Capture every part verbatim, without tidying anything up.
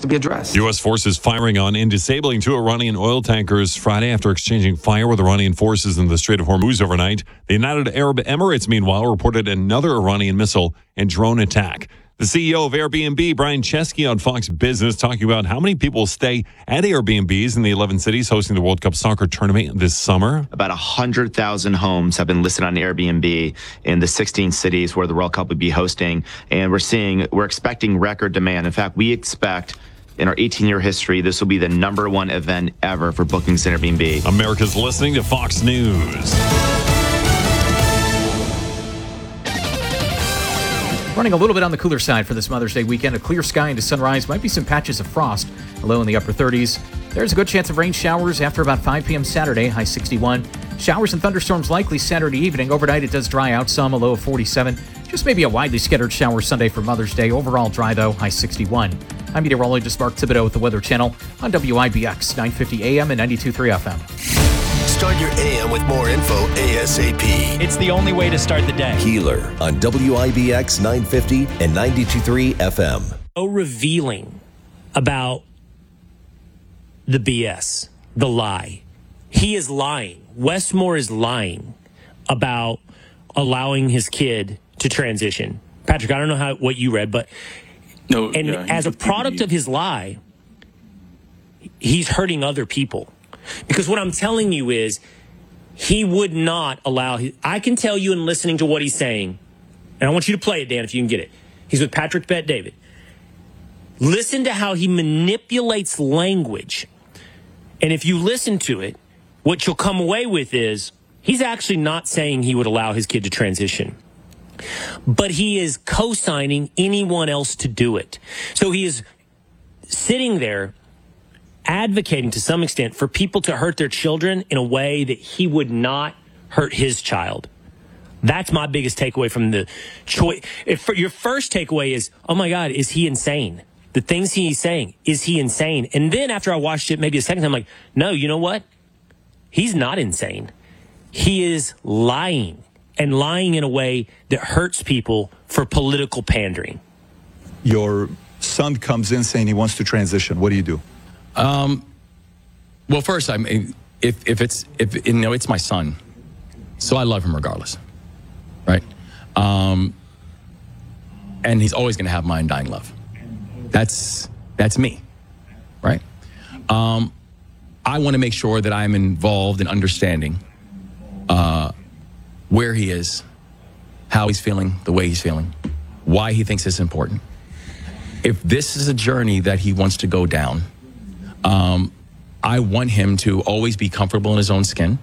to be addressed. U S forces firing on and disabling two Iranian oil tankers Friday after exchanging fire with Iranian forces in the Strait of Hormuz overnight. The United Arab Emirates, meanwhile, reported another Iranian missile and drone attack. The C E O of Airbnb, Brian Chesky, on Fox Business, talking about how many people stay at Airbnbs in the eleven cities hosting the World Cup soccer tournament this summer. About one hundred thousand homes have been listed on Airbnb in the sixteen cities where the World Cup would be hosting. And we're seeing, we're expecting record demand. In fact, we expect in our eighteen-year history, this will be the number one event ever for bookings in Airbnb. America's listening to Fox News. Running a little bit on the cooler side for this Mother's Day weekend. A clear sky into sunrise. Might be some patches of frost. A low in the upper thirties. There's a good chance of rain showers after about five p.m. Saturday. High sixty-one. Showers and thunderstorms likely Saturday evening. Overnight it does dry out some. A low of forty-seven. Just maybe a widely scattered shower Sunday for Mother's Day. Overall dry though. High sixty-one. I'm meteorologist Mark Thibodeau with the Weather Channel on W I B X nine fifty A M and ninety-two point three F M. Start your A M with more info ASAP. It's the only way to start the day. Keeler on W I B X nine fifty and ninety-two point three F M. So revealing about the B S, the lie. He is lying. Wes Moore is lying about allowing his kid to transition. Patrick, I don't know how what you read, but no. And yeah, as a product of his lie, he's hurting other people. Because what I'm telling you is he would not allow his, I can tell you in listening to what he's saying, and I want you to play it, Dan, if you can get it. He's with Patrick Bet David. Listen to how he manipulates language. And if you listen to it, what you'll come away with is he's actually not saying he would allow his kid to transition. But he is co-signing anyone else to do it. So he is sitting there advocating to some extent for people to hurt their children in a way that he would not hurt his child. That's my biggest takeaway from the choice. If your first takeaway is, oh my God, is he insane? The things he's saying, is he insane? And then after I watched it maybe a second time, I'm like, no, you know what? He's not insane. He is lying, and lying in a way that hurts people for political pandering. Your son comes in saying he wants to transition. What do you do? Um, well, first, I mean, if if it's if you know it's my son, so I love him regardless, right? Um, and he's always going to have my undying love. That's that's me, right? Um, I want to make sure that I'm involved in understanding uh, where he is, how he's feeling, the way he's feeling, why he thinks it's important. If this is a journey that he wants to go down. Um, I want him to always be comfortable in his own skin.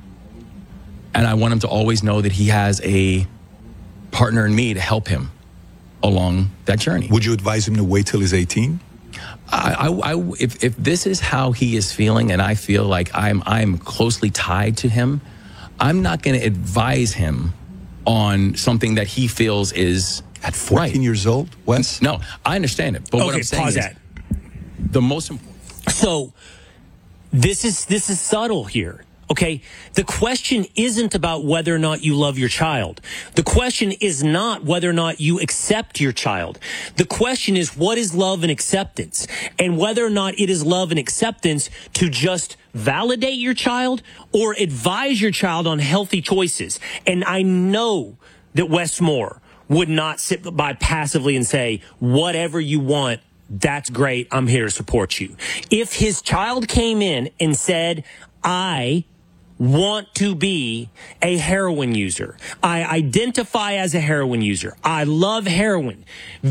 And I want him to always know that he has a partner in me to help him along that journey. Would you advise him to wait till he's eighteen? I, I, I, if, if this is how he is feeling and I feel like I'm, I'm closely tied to him, I'm not going to advise him on something that he feels is at fourteen right. years old, Wes? No, I understand it. But okay, what I'm saying pause is that. The most important. So this is this is subtle here. Okay, the question isn't about whether or not you love your child. The question is not whether or not you accept your child. The question is, what is love and acceptance? And whether or not it is love and acceptance to just validate your child or advise your child on healthy choices. And I know that Wes Moore would not sit by passively and say, whatever you want, that's great. I'm here to support you. If his child came in and said, I want to be a heroin user. I identify as a heroin user. I love heroin.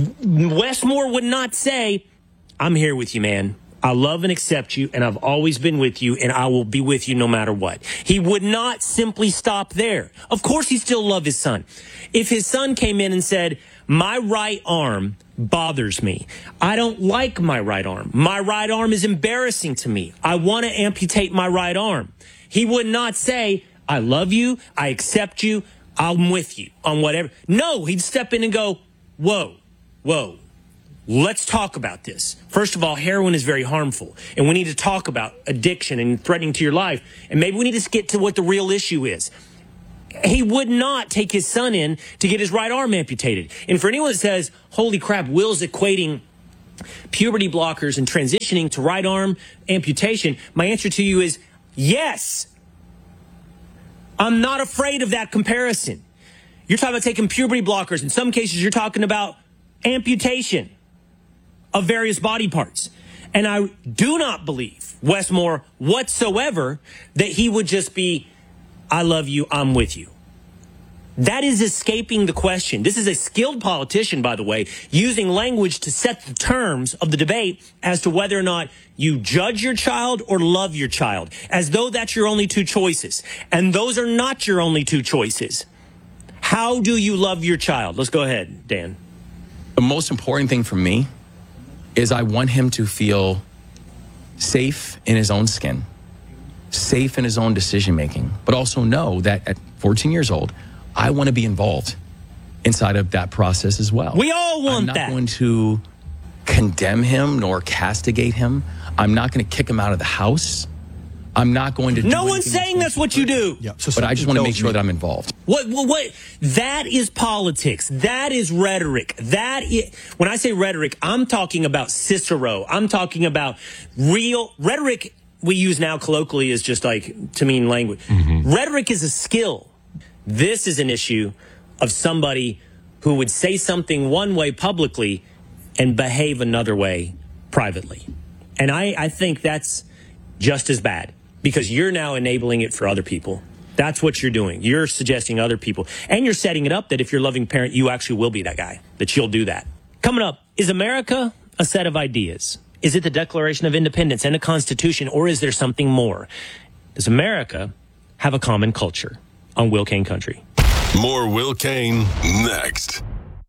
Wes Moore would not say, I'm here with you, man. I love and accept you, and I've always been with you, and I will be with you no matter what. He would not simply stop there. Of course, he still loved his son. If his son came in and said, my right arm bothers me. I don't like my right arm. My right arm is embarrassing to me. I want to amputate my right arm. He would not say, I love you, I accept you, I'm with you on whatever. No, he'd step in and go, whoa, whoa, let's talk about this. First of all, heroin is very harmful, and we need to talk about addiction and threatening to your life, and maybe we need to get to what the real issue is. He would not take his son in to get his right arm amputated. And for anyone that says, holy crap, Will's equating puberty blockers and transitioning to right arm amputation, my answer to you is yes. I'm not afraid of that comparison. You're talking about taking puberty blockers. In some cases, you're talking about amputation of various body parts. And I do not believe, Wes Moore, whatsoever, that he would just be, I love you, I'm with you. That is escaping the question. This is a skilled politician, by the way, using language to set the terms of the debate as to whether or not you judge your child or love your child, as though that's your only two choices. And those are not your only two choices. How do you love your child? Let's go ahead, Dan. The most important thing for me is I want him to feel safe in his own skin, safe in his own decision-making, but also know that at fourteen years old, I want to be involved inside of that process as well. We all want I'm not that. going to condemn him nor castigate him. I'm not going to kick him out of the house. I'm not going to do No one's saying that's what you do. Yeah, so But I just want to make sure me- that I'm involved. What, what, what? That is politics. That is rhetoric. That is, when I say rhetoric, I'm talking about Cicero. I'm talking about real rhetoric. We use now colloquially is just like to mean language. Mm-hmm. Rhetoric is a skill. This is an issue of somebody who would say something one way publicly and behave another way privately. And I, I think that's just as bad because you're now enabling it for other people. That's what you're doing. You're suggesting other people. And you're setting it up that if you're a loving parent, you actually will be that guy, that you'll do that. Coming up, is America a set of ideas? Is it the Declaration of Independence and a Constitution, or is there something more? Does America have a common culture? On Will Kane Country. More Will Kane next.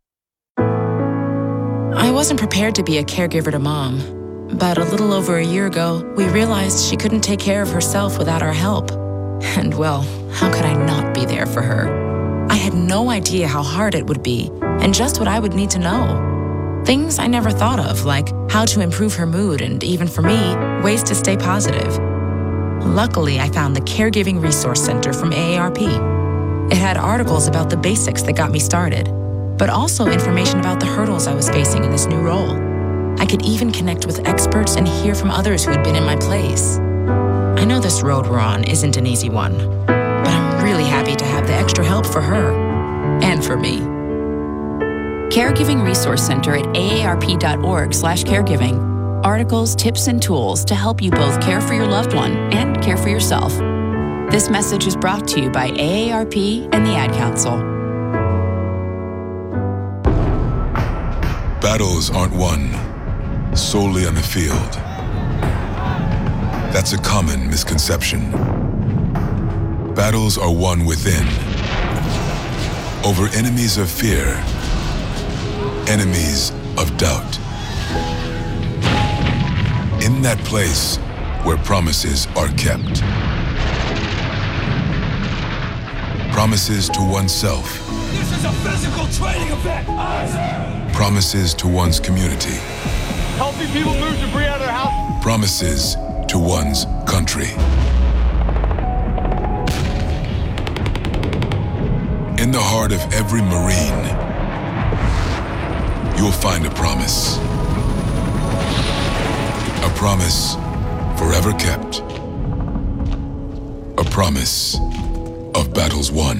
I wasn't prepared to be a caregiver to Mom, but a little over a year ago, we realized she couldn't take care of herself without our help. And well, how could I not be there for her? I had no idea how hard it would be and just what I would need to know. Things I never thought of, like how to improve her mood and, even for me, ways to stay positive. Luckily, I found the Caregiving Resource Center from A A R P. It had articles about the basics that got me started, but also information about the hurdles I was facing in this new role. I could even connect with experts and hear from others who had been in my place. I know this road we're on isn't an easy one, but I'm really happy to have the extra help for her and for me. Caregiving Resource Center at A A R P dot org slash caregiving. Articles, tips, and tools to help you both care for your loved one and care for yourself. This message is brought to you by A A R P and the Ad Council. Battles aren't won solely on the field. That's a common misconception. Battles are won within, over enemies of fear, enemies of doubt. In that place where promises are kept. Promises to oneself. This is a physical training event! Promises to one's community. Helping people move debris out of their house. Promises to one's country. In the heart of every Marine, you'll find a promise. A promise forever kept. A promise of battles won.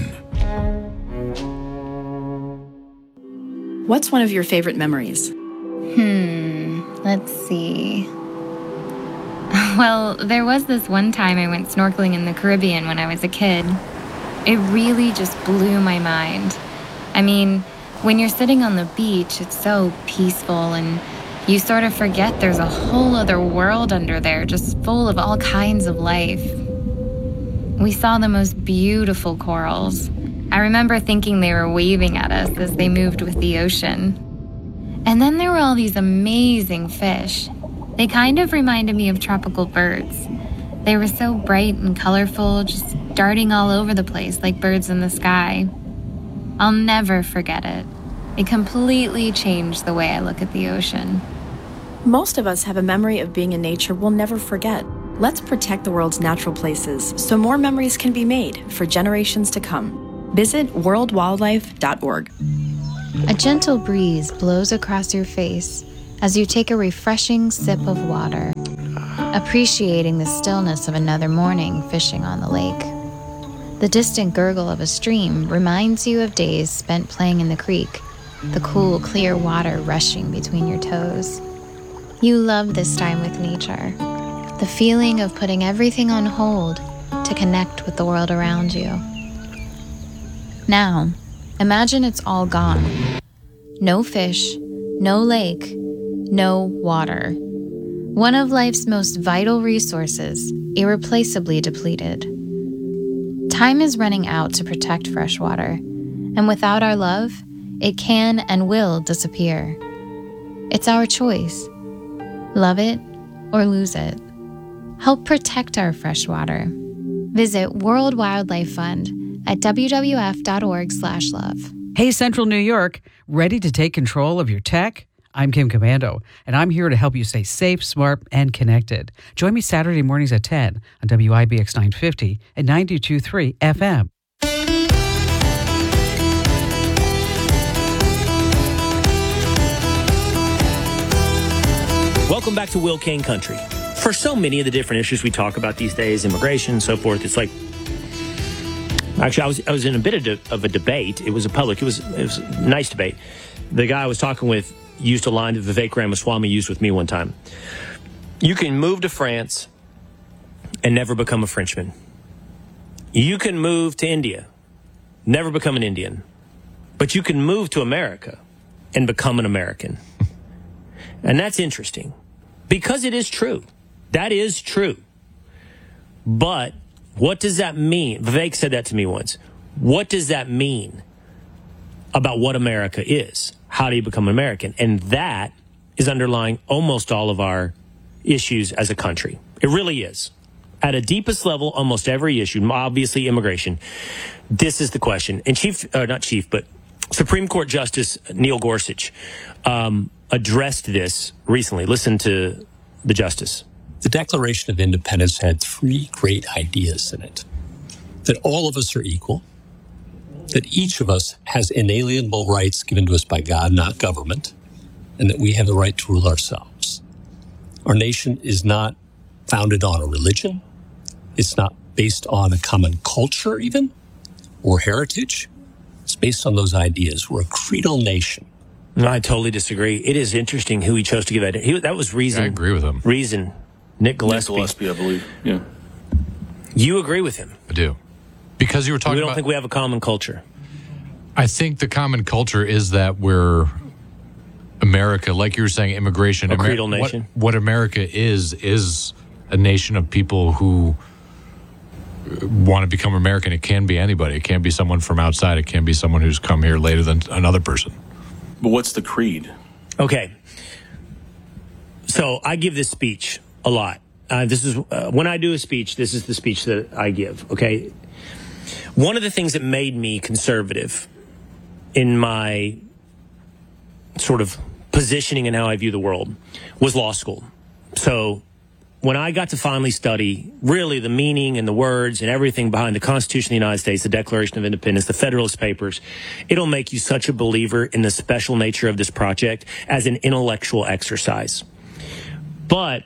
What's one of your favorite memories? Hmm, let's see. Well, there was this one time I went snorkeling in the Caribbean when I was a kid. It really just blew my mind. I mean, when you're sitting on the beach, it's so peaceful and you sort of forget there's a whole other world under there, just full of all kinds of life. We saw the most beautiful corals. I remember thinking they were waving at us as they moved with the ocean. And then there were all these amazing fish. They kind of reminded me of tropical birds. They were so bright and colorful, just darting all over the place like birds in the sky. I'll never forget it. It completely changed the way I look at the ocean. Most of us have a memory of being in nature we'll never forget. Let's protect the world's natural places so more memories can be made for generations to come. Visit world wildlife dot org. A gentle breeze blows across your face, as you take a refreshing sip of water, appreciating the stillness of another morning fishing on the lake. The distant gurgle of a stream reminds you of days spent playing in the creek, the cool, clear water rushing between your toes. You love this time with nature, the feeling of putting everything on hold to connect with the world around you. Now, imagine it's all gone. No fish, no lake, no water. One of life's most vital resources, irreplaceably depleted. Time is running out to protect freshwater, and without our love, it can and will disappear. It's our choice. Love it or lose it. Help protect our freshwater. Visit World Wildlife Fund at w w f dot org slash love. Hey, Central New York, ready to take control of your tech? I'm Kim Commando, and I'm here to help you stay safe, smart, and connected. Join me Saturday mornings at ten on W I B X nine fifty and ninety-two point three F M. Welcome back to Will Kane Country. For so many of the different issues we talk about these days, immigration and so forth, it's like, actually, I was I was in a bit of, de- of a debate. It was a public, it was, it was a nice debate. The guy I was talking with used a line that Vivek Ramaswamy used with me one time. You can move to France and never become a Frenchman. You can move to India, never become an Indian. But you can move to America and become an American. And that's interesting because it is true. That is true. But what does that mean? Vivek said that to me once. What does that mean about what America is? How do you become an American? And that is underlying almost all of our issues as a country. It really is. At a deepest level, almost every issue, obviously immigration, this is the question. And Chief, uh, not Chief, but Supreme Court Justice Neil Gorsuch um, addressed this recently. Listen to the justice. The Declaration of Independence had three great ideas in it. That all of us are equal, that each of us has inalienable rights given to us by God, not government, and that we have the right to rule ourselves. Our nation is not founded on a religion. It's not based on a common culture even, or heritage. It's based on those ideas. We're a creedal nation. I totally disagree. It is interesting who he chose to give that. He, that was Reason. I agree with him. Reason. Nick Gillespie. Nick Gillespie, I believe. Yeah. You agree with him? I do. Because you were talking We don't about, think we have a common culture. I think the common culture is that we're America, like you were saying, immigration. A Amer- creedal nation. What, what America is, is a nation of people who want to become American. It can be anybody. It can't be someone from outside. It can't be someone who's come here later than another person. But what's the creed? Okay. So I give this speech a lot. Uh, this is uh, when I do a speech, this is the speech that I give. Okay. One of the things that made me conservative in my sort of positioning and how I view the world was law school. So when I got to finally study really the meaning and the words and everything behind the Constitution of the United States, the Declaration of Independence, the Federalist Papers, it'll make you such a believer in the special nature of this project as an intellectual exercise. But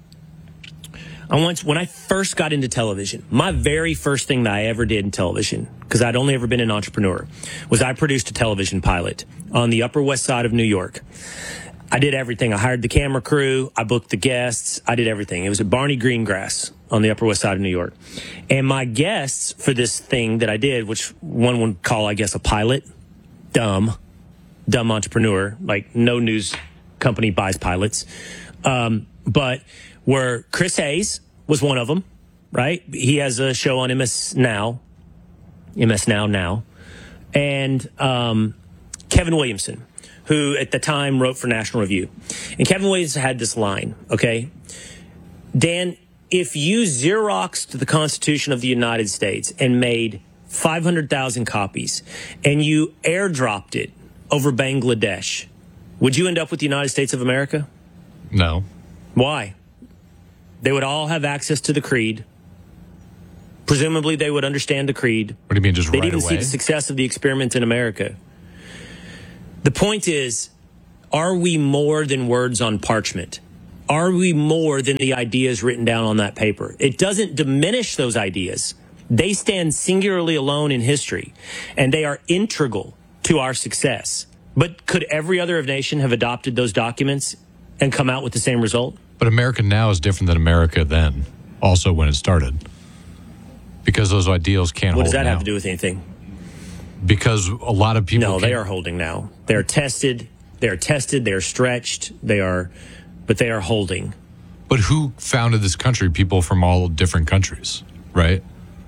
I once, when I first got into television, my very first thing that I ever did in television, because I'd only ever been an entrepreneur, was I produced a television pilot on the Upper West Side of New York. I did everything. I hired the camera crew. I booked the guests. I did everything. It was at Barney Greengrass on the Upper West Side of New York. And my guests for this thing that I did, which one would call, I guess, a pilot, dumb, dumb entrepreneur, like no news company buys pilots. Um, but were Chris Hayes was one of them, right? He has a show on M S Now, M S Now now. And um, Kevin Williamson, who at the time wrote for National Review. And Kevin Williamson had this line, okay? Dan, if you Xeroxed the Constitution of the United States and made five hundred thousand copies and you airdropped it over Bangladesh, would you end up with the United States of America? No. Why? They would all have access to the creed. Presumably, they would understand the creed. What do you mean, just They'd right even away? see the success of the experiment in America. The point is, Are we more than words on parchment? Are we more than the ideas written down on that paper? It doesn't diminish those ideas. They stand singularly alone in history, and they are integral to our success. But could every other nation have adopted those documents and come out with the same result? But America now is different than America then, also when it started. Because those ideals can't hold What does that now. have to do with anything? Because a lot of people No, can't. they are holding now. They are tested. They are tested. They are stretched. They are, but they are holding. But who founded this country? People from all different countries, right?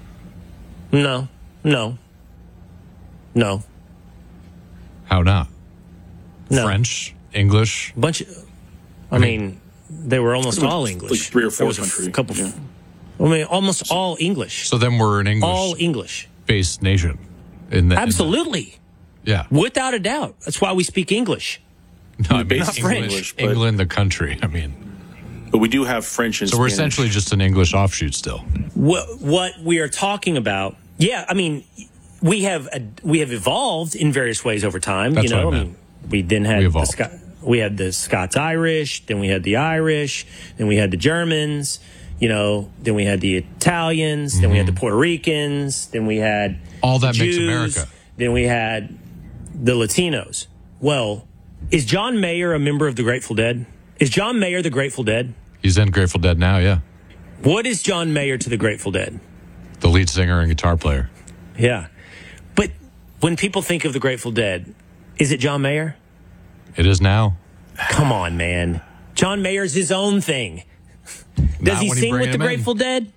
No, no, no. How not? No. French, English. A bunch of, I, I mean, mean, they were almost all English. Like three or four there was countries. A couple. Yeah. I mean, almost all English. So then we're an English. All English. Based nation. In the, Absolutely. In the, yeah. Without a doubt. That's why we speak English. No, I mean, not English, French. but- England, the country. I mean, But we do have French and so we're Spanish. essentially just an English offshoot still. What what we are talking about? Yeah, I mean, we have a, we have evolved in various ways over time. That's you know, what I I meant. mean, we then had We the evolved. Scot- we had the Scots Irish, then we had the Irish, then we had the Germans. You know, then we had the Italians, mm-hmm. then we had the Puerto Ricans, then we had all that Jews, makes America. Then we had the Latinos. Well, is John Mayer a member of the Grateful Dead? Is John Mayer the Grateful Dead? He's in Grateful Dead now, yeah. What is John Mayer to the Grateful Dead? The lead singer and guitar player. Yeah. But when people think of the Grateful Dead, is it John Mayer? It is now. Come on, man. John Mayer's his own thing. Does Not he when sing bring with the him in. Grateful Dead?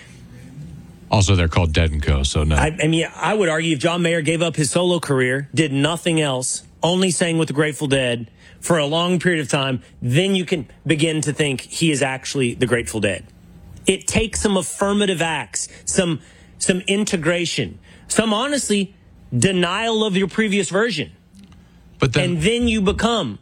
Also, they're called Dead and Co., so no. I, I mean, I would argue if John Mayer gave up his solo career, did nothing else, only sang with the Grateful Dead for a long period of time, then you can begin to think he is actually the Grateful Dead. It takes some affirmative acts, some some integration, some honestly denial of your previous version. But then, and then you become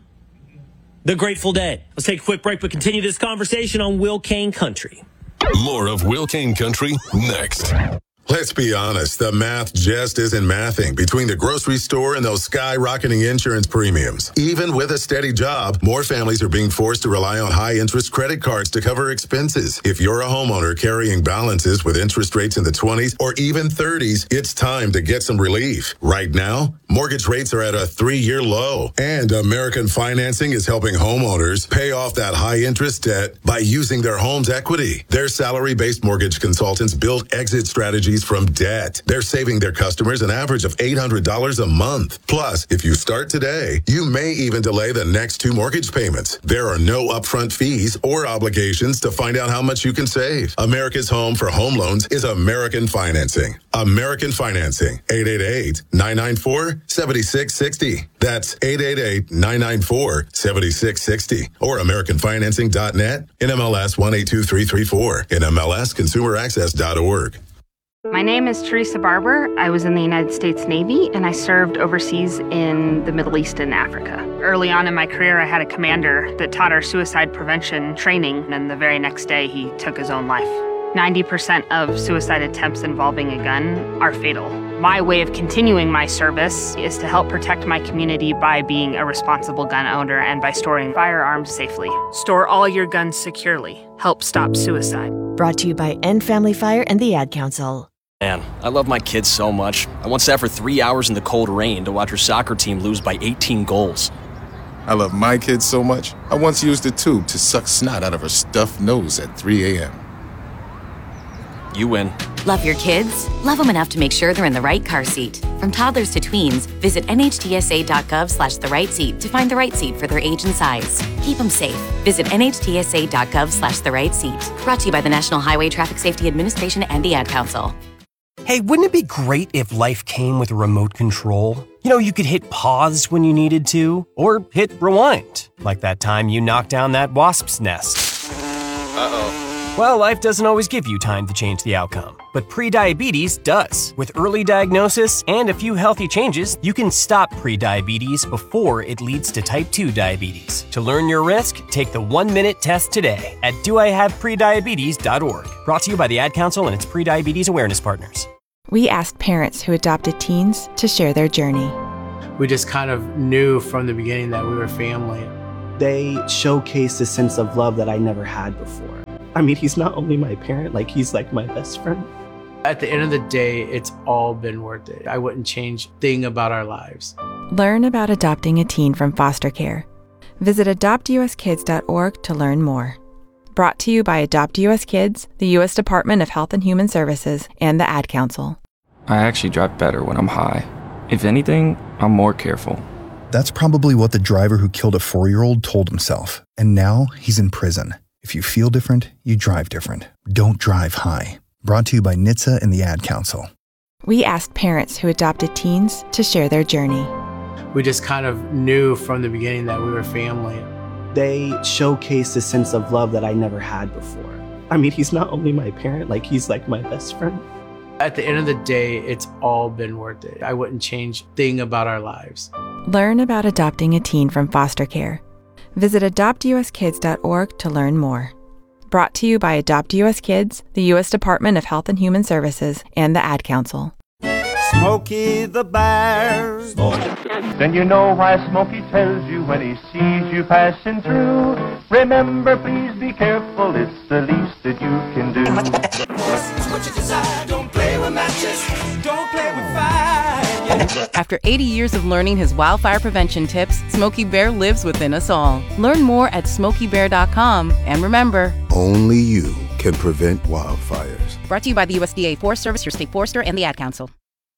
the Grateful Dead. Let's take a quick break, but continue this conversation on Will Kane Country. More of Will Kane Country next. Let's be honest, the math just isn't mathing between the grocery store and those skyrocketing insurance premiums. Even with a steady job, more families are being forced to rely on high-interest credit cards to cover expenses. If you're a homeowner carrying balances with interest rates in the twenties or even thirties, it's time to get some relief. Right now, mortgage rates are at a three-year low, and American Financing is helping homeowners pay off that high-interest debt by using their home's equity. Their salary-based mortgage consultants build exit strategies from debt. They're saving their customers an average of eight hundred dollars a month. Plus, if you start today, you may even delay the next two mortgage payments. There are no upfront fees or obligations to find out how much you can save. America's home for home loans is American Financing. American Financing. eight eight eight, nine nine four, seven six six zero. That's eight eight eight, nine nine four, seven six six zero. Or American Financing dot net, N M L S one eight two three three four, N M L S consumer access dot org. My name is Teresa Barber. I was in the United States Navy and I served overseas in the Middle East and Africa. Early on in my career, I had a commander that taught our suicide prevention training, and the very next day he took his own life. ninety percent of suicide attempts involving a gun are fatal. My way of continuing my service is to help protect my community by being a responsible gun owner and by storing firearms safely. Store all your guns securely. Help stop suicide. Brought to you by End Family Fire and the Ad Council. Man, I love my kids so much. I once sat for three hours in the cold rain to watch her soccer team lose by eighteen goals. I love my kids so much, I once used a tube to suck snot out of her stuffed nose at three a.m. You win. Love your kids? Love them enough to make sure they're in the right car seat. From toddlers to tweens, visit N H T S A dot gov slash the right seat to find the right seat for their age and size. Keep them safe. Visit N H T S A dot gov slash the right seat. Brought to you by the National Highway Traffic Safety Administration and the Ad Council. Hey, wouldn't it be great if life came with a remote control? You know, you could hit pause when you needed to, or hit rewind, like that time you knocked down that wasp's nest. Uh-oh. Well, life doesn't always give you time to change the outcome, but prediabetes does. With early diagnosis and a few healthy changes, you can stop prediabetes before it leads to type two diabetes. To learn your risk, take the one-minute test today at do I have prediabetes dot org. Brought to you by the Ad Council and its prediabetes awareness partners. We asked parents who adopted teens to share their journey. We just kind of knew from the beginning that we were family. They showcased a sense of love that I never had before. I mean, he's not only my parent, like he's like my best friend. At the end of the day, it's all been worth it. I wouldn't change a thing about our lives. Learn about adopting a teen from foster care. Visit adopt u s kids dot org to learn more. Brought to you by Adopt U S Kids, the U S Department of Health and Human Services, and the Ad Council. I actually drive better when I'm high. If anything, I'm more careful. That's probably what the driver who killed a four-year-old told himself. And now he's in prison. If you feel different, you drive different. Don't drive high. Brought to you by N H T S A and the Ad Council. We asked parents who adopted teens to share their journey. We just kind of knew from the beginning that we were family. They showcased a sense of love that I never had before. I mean, he's not only my parent, like he's like my best friend. At the end of the day, it's all been worth it. I wouldn't change a thing about our lives. Learn about adopting a teen from foster care. Visit adopt u s kids dot org to learn more. Brought to you by Adopt U S Kids, the U S Department of Health and Human Services, and the Ad Council. Smokey the Bear. Then you know why Smokey tells you when he sees you passing through. Remember, please be careful, it's the least that you can do. What you desire, don't play with matches, don't play with fire. After eighty years of learning his wildfire prevention tips, Smokey Bear lives within us all. Learn more at smokey bear dot com, and remember, only you can prevent wildfires. Brought to you by the U S D A Forest Service, your state forester, and the Ad Council.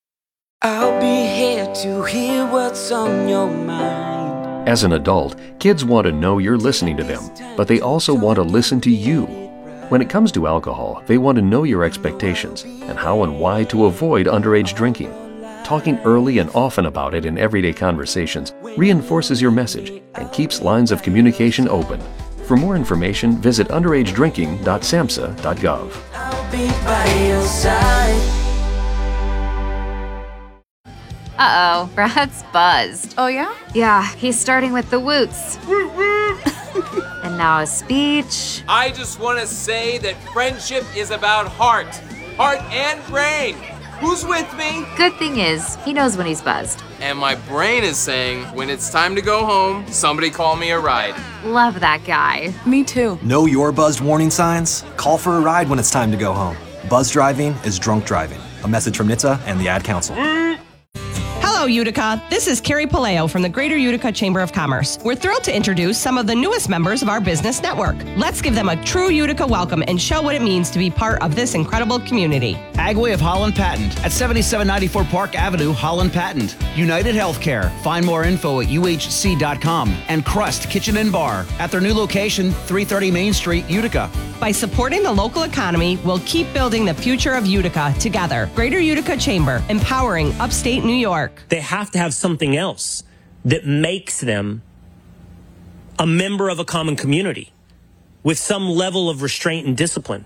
I'll be here to hear what's on your mind. As an adult, kids want to know you're listening to them, but they also want to listen to you. When it comes to alcohol, they want to know your expectations and how and why to avoid underage drinking. Talking early and often about it in everyday conversations reinforces your message and keeps lines of communication open. For more information, visit underage drinking dot samhsa dot gov. I'll be by your side. Uh-oh, Brad's buzzed. Oh, yeah? Yeah, he's starting with the woots. And now a speech. I just want to say that friendship is about heart. Heart and brain. Who's with me? Good thing is, he knows when he's buzzed. And my brain is saying, when it's time to go home, somebody call me a ride. Love that guy. Me too. Know your buzzed warning signs? Call for a ride when it's time to go home. Buzz driving is drunk driving. A message from N H T S A and the Ad Council. Hello, Utica. This is Carrie Paleo from the Greater Utica Chamber of Commerce. We're thrilled to introduce some of the newest members of our business network. Let's give them a true Utica welcome and show what it means to be part of this incredible community. Agway of Holland Patent at seventy-seven ninety-four Park Avenue, Holland Patent. United Healthcare. Find more info at u h c dot com. And Crust Kitchen and Bar at their new location, three thirty Main Street, Utica. By supporting the local economy, we'll keep building the future of Utica together. Greater Utica Chamber, empowering upstate New York. They have to have something else that makes them a member of a common community with some level of restraint and discipline.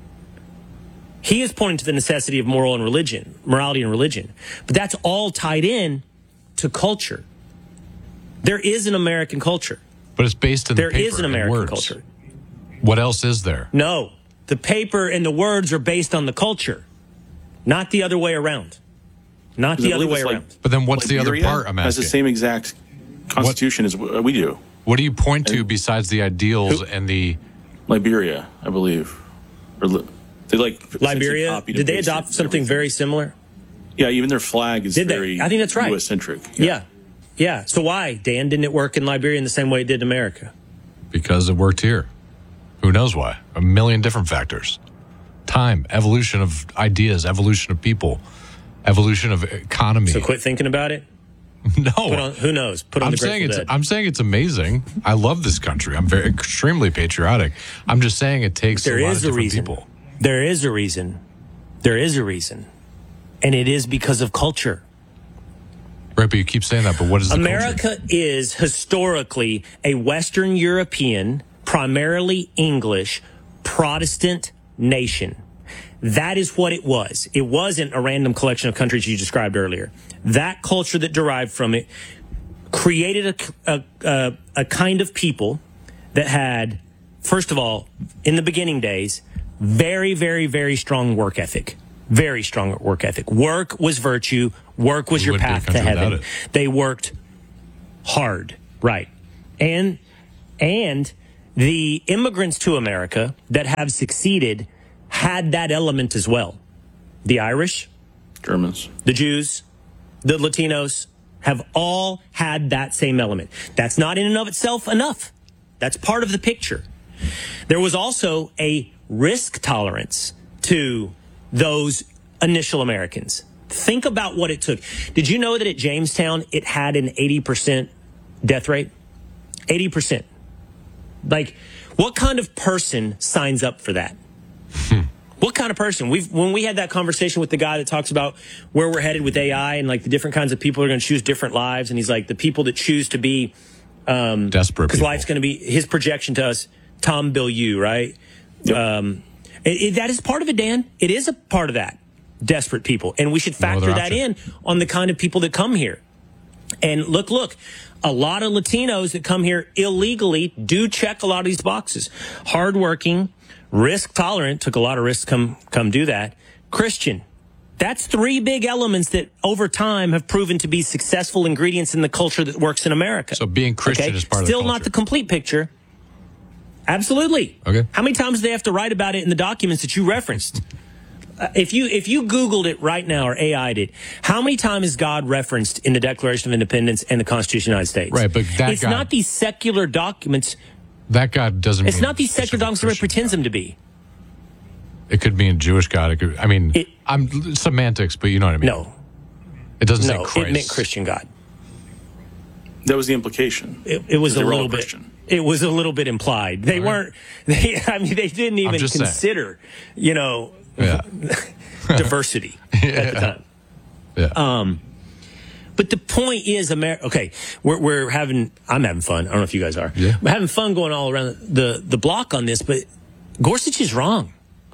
He is pointing to the necessity of moral and religion, morality and religion, but that's all tied in to culture. There is an American culture. But it's based in there the paper is an American culture. What else is there? No, the paper and the words are based on the culture, not the other way around. Not the other way around. Like, but then what's the other part I'm asking? Has the same exact constitution what, as we do. What do you point to besides the ideals Who? and the... Liberia, I believe. Or they like Liberia? Did they adopt something very similar? Yeah, even their flag is Did very they? I think that's right. U S-centric. Yeah. yeah. Yeah. So why, Dan, didn't it work in Liberia in the same way it did in America? Because it worked here. Who knows why? A million different factors. Time, evolution of ideas, evolution of people, evolution of economy. So quit thinking about it? No. Put on, who knows? Put on I'm the saying it's, Dead. I'm saying it's amazing. I love this country. I'm very extremely patriotic. I'm just saying it takes there a lot is of different a reason. people. There is a reason. There is a reason. And it is because of culture. Right, but you keep saying that, but what is the America culture? is historically a Western European, primarily English, Protestant nation. That is what it was. It wasn't a random collection of countries you described earlier. That culture that derived from it created a, a, a, a kind of people that had, first of all, in the beginning days, very, very, very strong work ethic. Very strong work ethic. Work was virtue. Work was We your wouldn't be a path to country without heaven. it. They worked hard, right? And and the immigrants to America that have succeeded had that element as well. The Irish, Germans, the Jews, the Latinos have all had that same element. That's not in and of itself enough. That's part of the picture. There was also a risk tolerance to those initial Americans. Think about what it took. Did you know that at Jamestown, it had an eighty percent death rate? eighty percent. Like, what kind of person signs up for that? What kind of person? We've when we had that conversation with the guy that talks about where we're headed with A I and like the different kinds of people are going to choose different lives, and he's like the people that choose to be um, desperate because life's going to be his projection to us. Tom Bilyeu, right? Yep. Um, it, it, that is part of it, Dan. It is a part of that. Desperate people, and we should factor No that in on the kind of people that come here. And look, look, a lot of Latinos that come here illegally do check a lot of these boxes. Hardworking, risk tolerant, took a lot of risks to come, come do that. Christian. That's three big elements that over time have proven to be successful ingredients in the culture that works in America. So being Christian okay? is part Still of the not the complete picture. Absolutely. Okay. How many times do they have to write about it in the documents that you referenced? Uh, if you if you Googled it right now or A I'd it, how many times is God referenced in the Declaration of Independence and the Constitution of the United States? Right, but that it's God, not these secular documents. That God doesn't. It's mean not these secular documents that it pretends them to be. It could mean Jewish God. It could. I mean, it, I'm semantics, but you know what I mean. No, it doesn't no, say Christ. It meant Christian God. That was the implication. It, it was a little bit. Christian. It was a little bit implied. They All right. weren't. They, I mean, they didn't even consider. Saying. You know. Yeah. diversity yeah. at the time. Yeah. Um, but the point is, America. Okay, we're we're having. I'm having fun. I don't know if you guys are. Yeah. We're having fun going all around the the block on this, but Gorsuch is wrong.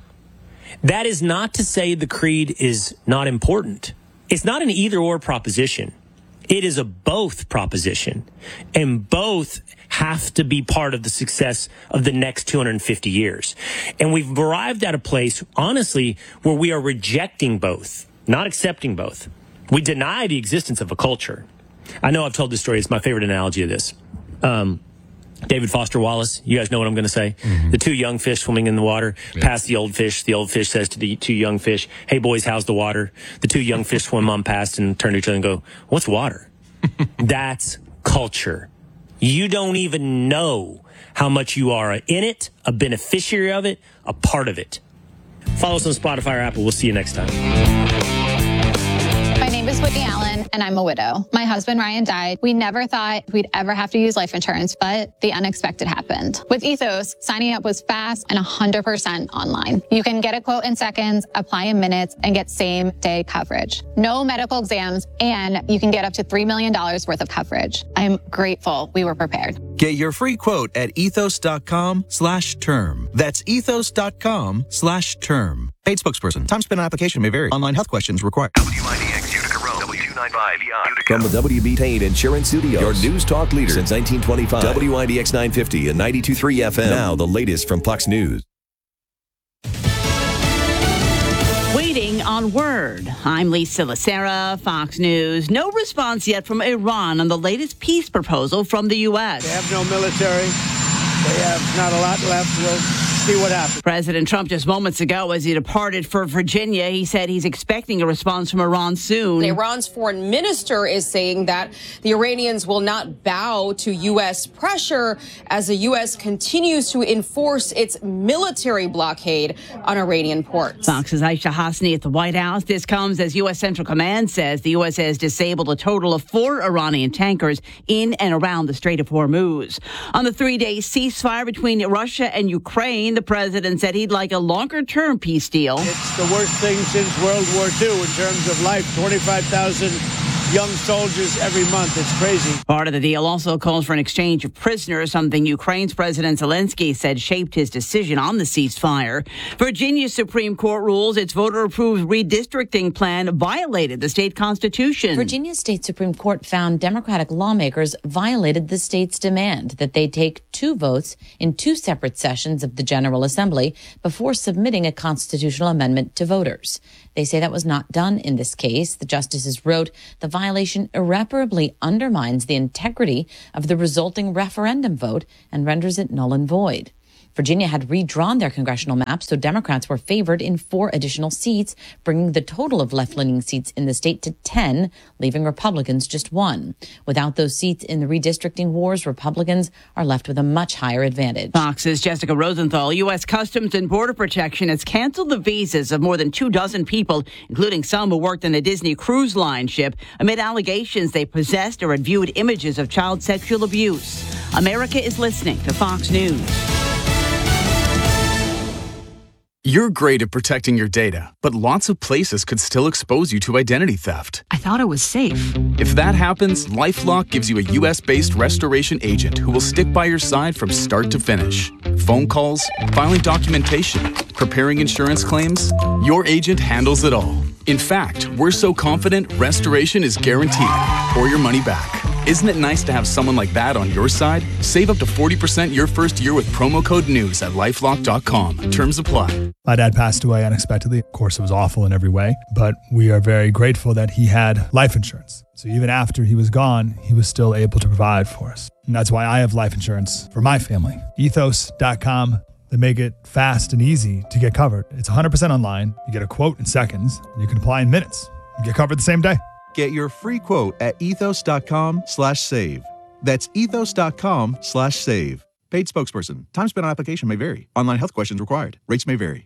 That is not to say the creed is not important. It's not an either or proposition. It is a both proposition, and both have to be part of the success of the next two hundred fifty years. And we've arrived at a place, honestly, where we are rejecting both, not accepting both. We deny the existence of a culture. I know I've told this story. It's my favorite analogy of this. Um, David Foster Wallace, you guys know what I'm going to say? Mm-hmm. The two young fish swimming in the water, yeah. past the old fish. The old fish says to the two young fish, "Hey boys, how's the water?" The two young fish swim on past and turn to each other and go, "What's water?" That's culture. You don't even know how much you are in it, a beneficiary of it, a part of it. Follow us on Spotify or Apple. We'll see you next time. My name is Whitney Allen, and I'm a widow. My husband, Ryan, died. We never thought we'd ever have to use life insurance, but the unexpected happened. With Ethos, signing up was fast and one hundred percent online. You can get a quote in seconds, apply in minutes, and get same-day coverage. No medical exams, and you can get up to three million dollars worth of coverage. I'm grateful we were prepared. Get your free quote at ethos.com slash term. That's ethos.com slash term. Paid spokesperson. Time spent on application may vary. Online health questions required. W I D X Utica Road. W two ninety-five Utica. From the W B Payne Insurance Studios. Your news talk leader since nineteen twenty-five. W I D X nine fifty and ninety-two point three F M. Now the latest from Fox News. Waiting on word. I'm Lisa Lacera, Fox News. No response yet from Iran on the latest peace proposal from the U S. They have no military. They have not a lot left. We'll see what happens. President Trump just moments ago, as he departed for Virginia, he said he's expecting a response from Iran soon. Iran's foreign minister is saying that the Iranians will not bow to U S pressure as the U S continues to enforce its military blockade on Iranian ports. Fox's Aisha Hasni at the White House. This comes as U S Central Command says the U S has disabled a total of four Iranian tankers in and around the Strait of Hormuz. On the three-day ceasefire between Russia and Ukraine, the president said he'd like a longer-term peace deal. It's the worst thing since World War Two in terms of life. twenty-five thousand young soldiers every month. It's crazy. Part of the deal also calls for an exchange of prisoners, something Ukraine's President Zelensky said shaped his decision on the ceasefire. Virginia's Supreme Court rules its voter-approved redistricting plan violated the state constitution. Virginia's state Supreme Court found Democratic lawmakers violated the state's demand that they take two votes in two separate sessions of the General Assembly before submitting a constitutional amendment to voters. They say that was not done in this case. The justices wrote the violation irreparably undermines the integrity of the resulting referendum vote and renders it null and void. Virginia had redrawn their congressional map, so Democrats were favored in four additional seats, bringing the total of left-leaning seats in the state to ten, leaving Republicans just one. Without those seats in the redistricting wars, Republicans are left with a much higher advantage. Fox's Jessica Rosenthal. U S. Customs and Border Protection has canceled the visas of more than two dozen people, including some who worked on a Disney Cruise Line ship, amid allegations they possessed or had viewed images of child sexual abuse. America is listening to Fox News. You're great at protecting your data, but lots of places could still expose you to identity theft. I thought it was safe. If that happens, LifeLock gives you a U S-based restoration agent who will stick by your side from start to finish. Phone calls, filing documentation, preparing insurance claims, your agent handles it all. In fact, we're so confident restoration is guaranteed or your money back. Isn't it nice to have someone like that on your side? Save up to forty percent your first year with promo code NEWS at lifelock dot com. Terms apply. My dad passed away unexpectedly. Of course, it was awful in every way, but we are very grateful that he had life insurance. So even after he was gone, he was still able to provide for us. And that's why I have life insurance for my family. ethos dot com. They make it fast and easy to get covered. It's one hundred percent online. You get a quote in seconds. And you can apply in minutes. You get covered the same day. Get your free quote at ethos.com slash save. That's ethos.com slash save. Paid spokesperson. Time spent on application may vary. Online health questions required. Rates may vary.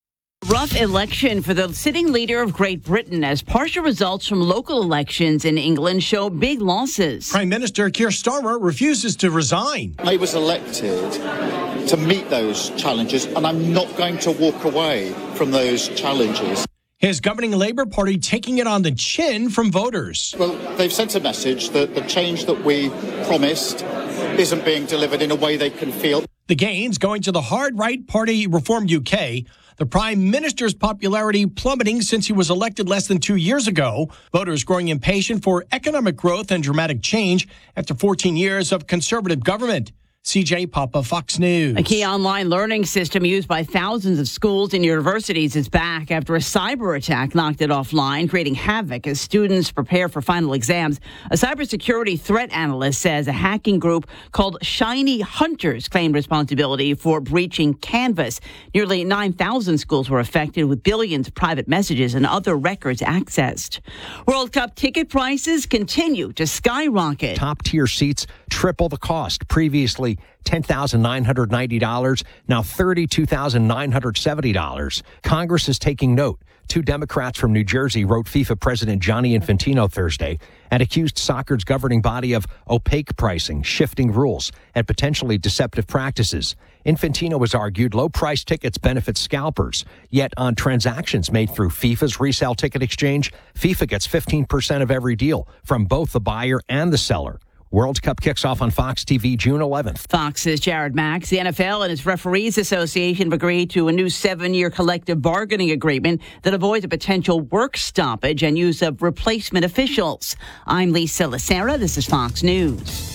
Rough election for the sitting leader of Great Britain as partial results from local elections in England show big losses. Prime Minister Keir Starmer refuses to resign. I was elected to meet those challenges, and I'm not going to walk away from those challenges. His governing Labour Party taking it on the chin from voters. Well, they've sent a message that the change that we promised isn't being delivered in a way they can feel. The gains going to the hard-right party Reform U K. The Prime Minister's popularity plummeting since he was elected less than two years ago. Voters growing impatient for economic growth and dramatic change after fourteen years of Conservative government. C J Papa, Fox News. A key online learning system used by thousands of schools and universities is back after a cyber attack knocked it offline, creating havoc as students prepare for final exams. A cybersecurity threat analyst says a hacking group called Shiny Hunters claimed responsibility for breaching Canvas. Nearly nine thousand schools were affected, with billions of private messages and other records accessed. World Cup ticket prices continue to skyrocket. Top-tier seats triple the cost. Previously ten thousand nine hundred ninety dollars, now thirty-two thousand nine hundred seventy dollars. Congress is taking note. Two Democrats from New Jersey wrote FIFA President Gianni Infantino Thursday and accused soccer's governing body of opaque pricing, shifting rules, and potentially deceptive practices. Infantino has argued low-priced tickets benefit scalpers, yet on transactions made through FIFA's resale ticket exchange, FIFA gets fifteen percent of every deal from both the buyer and the seller. World Cup kicks off on Fox T V June eleventh. Fox's Jared Max. The N F L and its Referees Association have agreed to a new seven-year collective bargaining agreement that avoids a potential work stoppage and use of replacement officials. I'm Lisa Lacera. This is Fox News.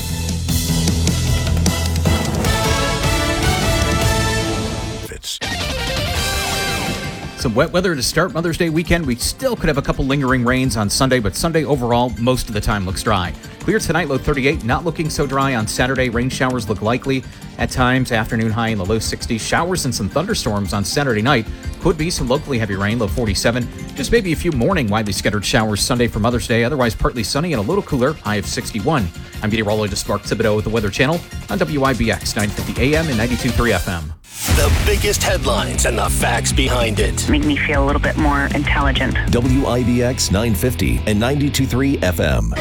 Some wet weather to start Mother's Day weekend. We still could have a couple lingering rains on Sunday, but Sunday overall, most of the time looks dry. Clear tonight, low thirty-eight. Not looking so dry on Saturday. Rain showers look likely at times. Afternoon high in the low sixties. Showers and some thunderstorms on Saturday night. Could be some locally heavy rain, low forty-seven. Just maybe a few morning widely scattered showers Sunday for Mother's Day. Otherwise partly sunny and a little cooler, high of sixty-one. I'm meteorologist Mark Thibodeau with the Weather Channel on W I B X nine fifty A M and ninety-two point three F M. The biggest headlines and the facts behind it. Make me feel a little bit more intelligent. W I B X nine fifty and ninety-two point three F M.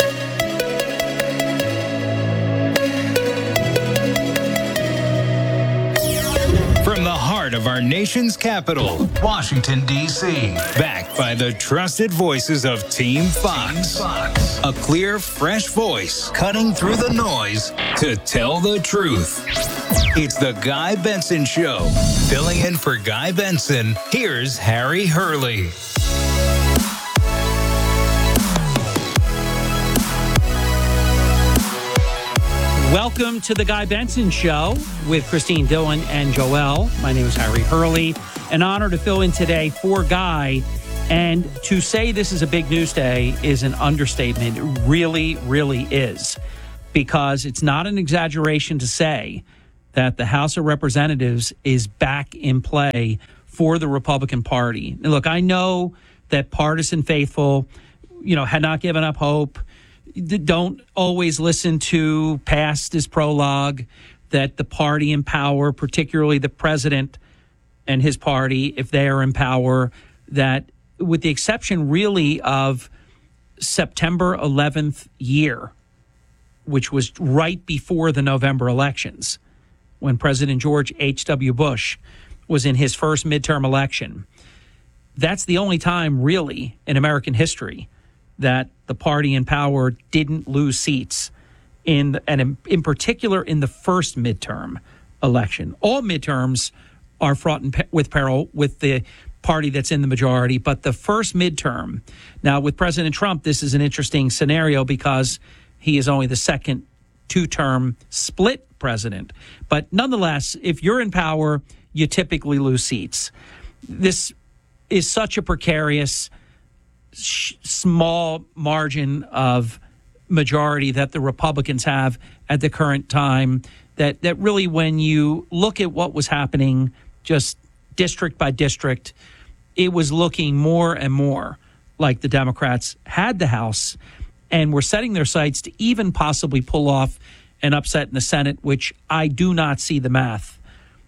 From the heart of our nation's capital, Washington, D C Backed by the trusted voices of Team Fox. Team Fox. A clear, fresh voice cutting through the noise to tell the truth. It's the Guy Benson Show. Filling in for Guy Benson, here's Harry Hurley. Welcome to the Guy Benson Show with Christine Dillon and Joel. My name is Harry Hurley. An honor to fill in today for Guy. And to say this is a big news day is an understatement. It really, really is. Because it's not an exaggeration to say that the House of Representatives is back in play for the Republican Party. Now, look, I know that partisan faithful, you know, had not given up hope. Don't always listen to past as prologue, that the party in power, particularly the president and his party, if they are in power, that with the exception really of September eleventh year, which was right before the November elections, when President George H W. Bush was in his first midterm election, that's the only time really in American history that the party in power didn't lose seats in, and in, in particular in the first midterm election. All midterms are fraught in, with peril with the party that's in the majority, but the first midterm, now with President Trump, this is an interesting scenario because he is only the second two-term split president. But nonetheless, if you're in power, you typically lose seats. This is such a precarious small margin of majority that the Republicans have at the current time, that, that really when you look at what was happening just district by district, it was looking more and more like the Democrats had the House and were setting their sights to even possibly pull off an upset in the Senate, which I do not see the math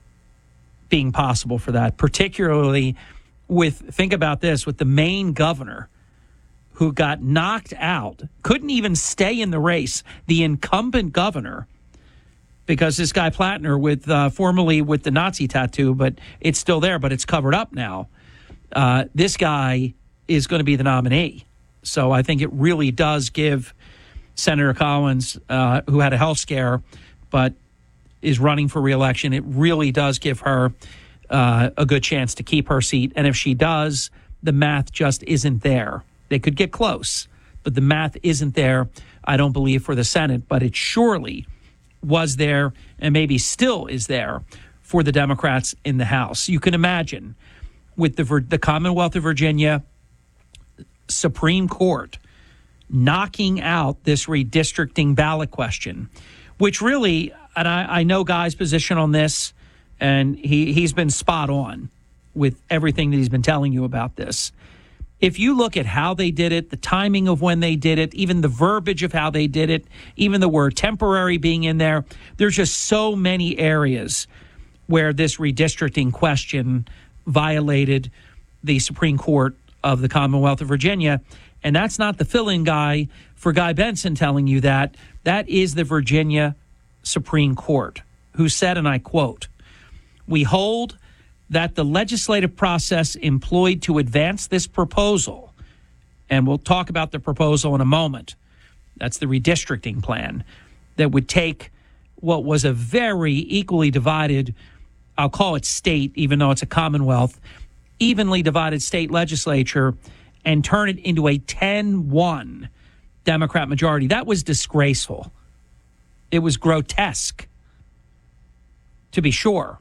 being possible for that, particularly with, think about this, with the Maine governor who got knocked out, couldn't even stay in the race, the incumbent governor, because this guy Plattner, with uh, formerly with the Nazi tattoo, but it's still there, but it's covered up now. Uh, this guy is going to be the nominee. So I think it really does give Senator Collins, uh, who had a health scare, but is running for re-election, it really does give her uh, a good chance to keep her seat. And if she does, the math just isn't there. They could get close, but the math isn't there, I don't believe, for the Senate. But it surely was there and maybe still is there for the Democrats in the House. You can imagine with the, the Commonwealth of Virginia Supreme Court knocking out this redistricting ballot question, which really, and I, I know Guy's position on this, and he, he's been spot on with everything that he's been telling you about this. If you look at how they did it, the timing of when they did it, even the verbiage of how they did it, even the word temporary being in there, there's just so many areas where this redistricting question violated the Supreme Court of the Commonwealth of Virginia. And that's not the fill-in guy for Guy Benson telling you that. That is the Virginia Supreme Court, who said, and I quote, "We hold that the legislative process employed to advance this proposal," and we'll talk about the proposal in a moment, that's the redistricting plan, that would take what was a very equally divided, I'll call it state, even though it's a commonwealth, evenly divided state legislature, and turn it into a ten one Democrat majority. That was disgraceful. It was grotesque, to be sure.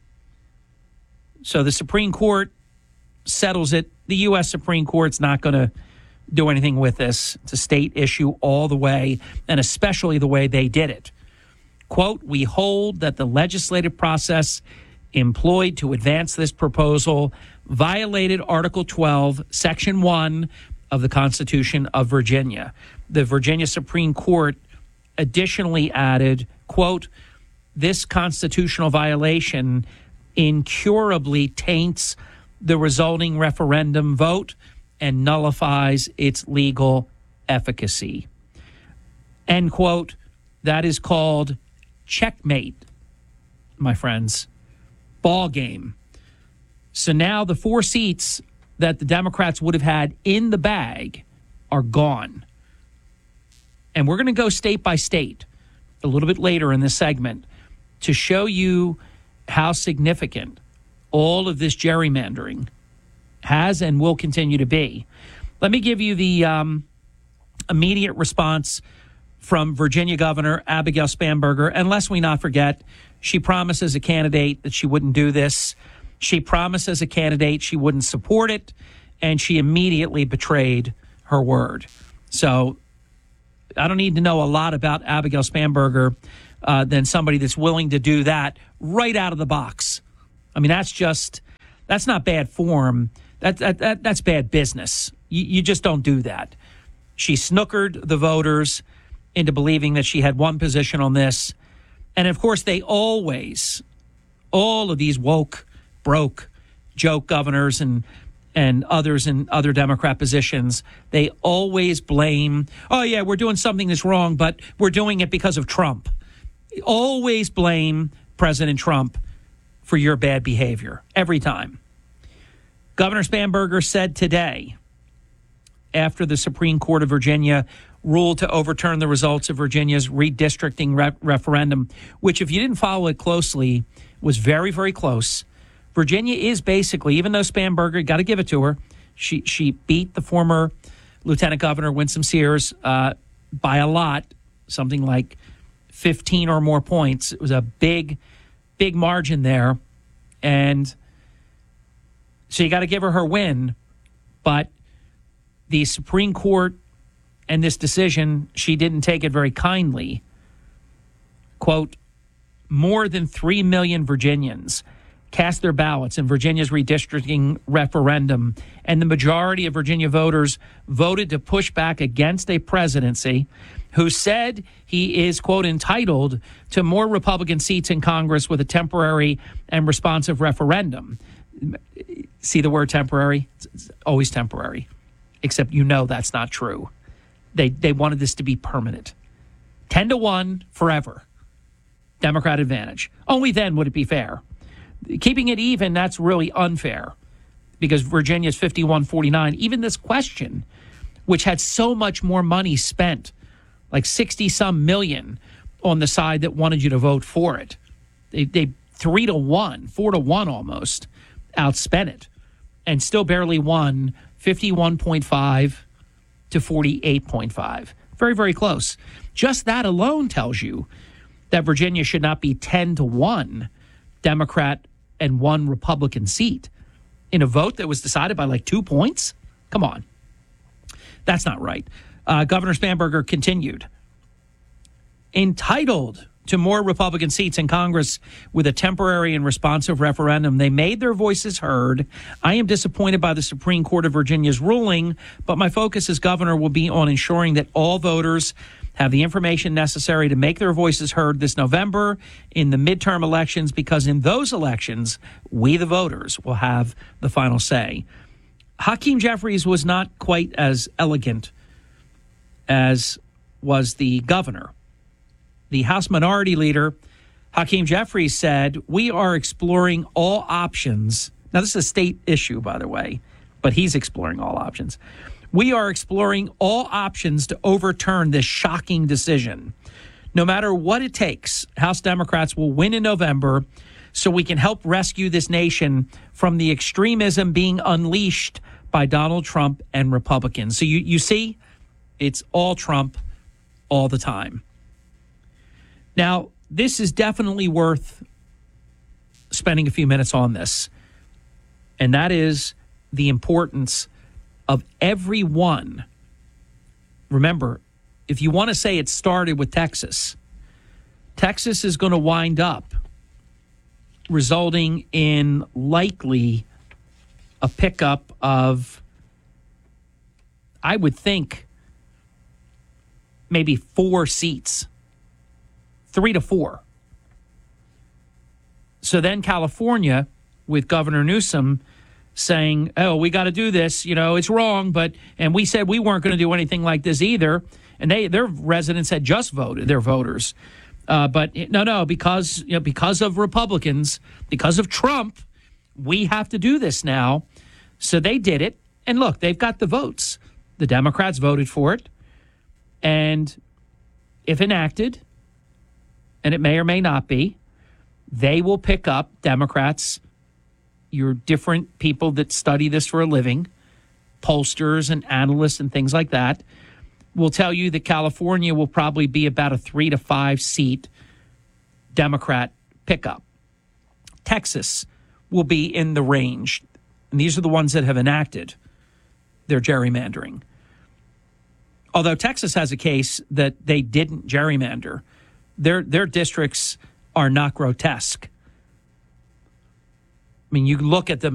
So the Supreme Court settles it. The U S Supreme Court's not going to do anything with this. It's a state issue all the way, and especially the way they did it. Quote, "We hold that the legislative process employed to advance this proposal violated Article twelve, Section one of the Constitution of Virginia." The Virginia Supreme Court additionally added, quote, "This constitutional violation incurably taints the resulting referendum vote and nullifies its legal efficacy." End quote. That is called checkmate, my friends. ball game. So now the four seats that the Democrats would have had in the bag are gone. And we're going to go state by state a little bit later in this segment to show you how significant all of this gerrymandering has and will continue to be. Let me give you the um, immediate response from Virginia Governor Abigail Spanberger. And lest we not forget, she promised as a candidate that she wouldn't do this. She promised as a candidate she wouldn't support it, and she immediately betrayed her word. So I don't need to know a lot about Abigail Spanberger uh, than somebody that's willing to do that right out of the box. I mean, that's just, that's not bad form. That, that, that That's bad business. You, you just don't do that. She snookered the voters into believing that she had one position on this. And, of course, they always, all of these woke, broke, joke governors and and others in other Democrat positions, they always blame, oh, yeah, we're doing something that's wrong, but we're doing it because of Trump. They always blame President Trump for your bad behavior, every time. Governor Spanberger said today, after the Supreme Court of Virginia ruled to overturn the results of Virginia's redistricting re- referendum, which, if you didn't follow it closely, was very, very close. Virginia is basically, even though Spanberger, got to give it to her, she she beat the former Lieutenant Governor Winsome Sears uh, by a lot, something like fifteen or more points. It was a big, big margin there. And so you got to give her her win. But the Supreme Court and this decision, she didn't take it very kindly. Quote, more than three million Virginians cast their ballots in Virginia's redistricting referendum, and the majority of Virginia voters voted to push back against a presidency who said he is, quote, entitled to more Republican seats in Congress with a temporary and responsive referendum. See the word temporary? It's always temporary, except you know that's not true. They they wanted this to be permanent. ten to one forever. Democrat advantage. Only then would it be fair. Keeping it even, that's really unfair because Virginia's fifty-one forty-nine. Even this question, which had so much more money spent, like sixty-some million on the side that wanted you to vote for it. They, they three to one, four to one almost, outspent it and still barely won fifty-one point five to forty-eight point five. Very, very close. Just that alone tells you that Virginia should not be ten to one Democrat and one Republican seat in a vote that was decided by like two points. Come on. That's not right. Uh, Governor Spanberger continued. Entitled to more Republican seats in Congress with a temporary and responsive referendum, they made their voices heard. I am disappointed by the Supreme Court of Virginia's ruling, but my focus as governor will be on ensuring that all voters have the information necessary to make their voices heard this November in the midterm elections, because in those elections, we, the voters, will have the final say. Hakeem Jeffries was not quite as elegant as was the governor. The House Minority Leader, Hakeem Jeffries, said, we are exploring all options. Now, this is a state issue, by the way, but he's exploring all options. We are exploring all options to overturn this shocking decision. No matter what it takes, House Democrats will win in November so we can help rescue this nation from the extremism being unleashed by Donald Trump and Republicans. So you, you see, it's all Trump all the time. Now, this is definitely worth spending a few minutes on this, and that is the importance of everyone. Remember, if you want to say it started with Texas, Texas is going to wind up resulting in likely a pickup of, I would think, maybe four seats, three to four. So then California, with Governor Newsom saying, oh, we got to do this, you know, it's wrong, but, and we said we weren't going to do anything like this either. And they, their residents had just voted, their voters, Uh, but no, no, because you know, because of Republicans, because of Trump, we have to do this now. So they did it. And look, they've got the votes. The Democrats voted for it. And if enacted, and it may or may not be, they will pick up, Democrats, your different people that study this for a living, pollsters and analysts and things like that, will tell you that California will probably be about a three to five seat Democrat pickup. Texas will be in the range. And these are the ones that have enacted their gerrymandering. Although Texas has a case that they didn't gerrymander. Their their districts are not grotesque. I mean, you look at them